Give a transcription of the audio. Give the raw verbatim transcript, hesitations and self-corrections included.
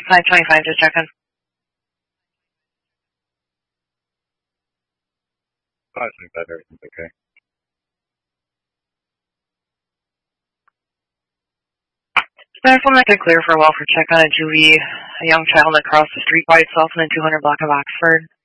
five twenty-five, just checking. five twenty-five, everything's okay. Medical Mecca clear for a welfare check on a juvie, a young child that crossed the street by itself in the two hundred block of Oxford.